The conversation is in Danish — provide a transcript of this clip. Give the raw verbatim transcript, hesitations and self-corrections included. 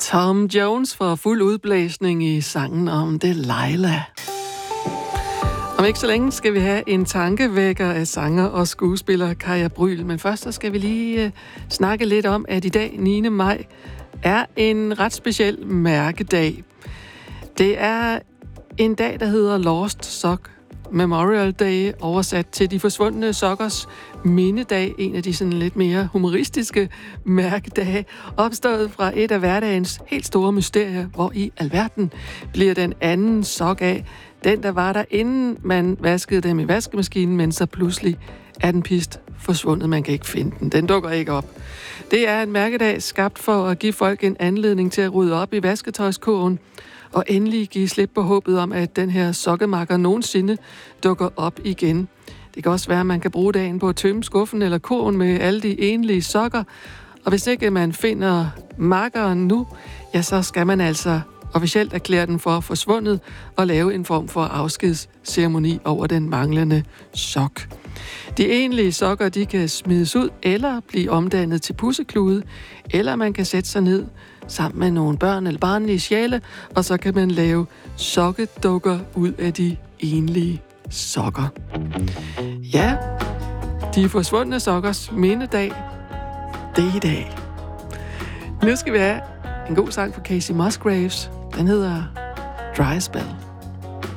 Tom Jones får fuld udblæsning i sangen om Delilah. Om ikke så længe skal vi have en tankevækker af sanger og skuespiller Kaja Brüel, men først så skal vi lige uh, snakke lidt om, at i dag, niende maj, er en ret speciel mærkedag. Det er en dag, der hedder Lost Sock Memorial Day, oversat til de forsvundne sokkers mindedag, en af de sådan lidt mere humoristiske mærkedage, opstået fra et af hverdagens helt store mysterier, hvor i alverden bliver den anden sok af, den der var der inden man vaskede dem i vaskemaskinen, men så pludselig er den pist forsvundet, man kan ikke finde den. Den dukker ikke op. Det er en mærkedag skabt for at give folk en anledning til at rydde op i vasketøjskurven, og endelig give slip på håbet om, at den her sokkemakker nogensinde dukker op igen. Det kan også være, at man kan bruge dagen på at tømme skuffen eller kurven med alle de enlige sokker. Og hvis ikke man finder makkeren nu, ja, så skal man altså officielt erklære den for forsvundet og lave en form for afskedsceremoni over den manglende sok. De enlige sokker, de kan smides ud eller blive omdannet til pusseklude, eller man kan sætte sig ned sammen med nogle børn eller barnlige sjæle, og så kan man lave sokkedukker ud af de enlige sokker. Ja, de forsvundne sokkers mindedag, det er i dag. Nu skal vi have en god sang fra Kacey Musgraves. Den hedder Dry Spell.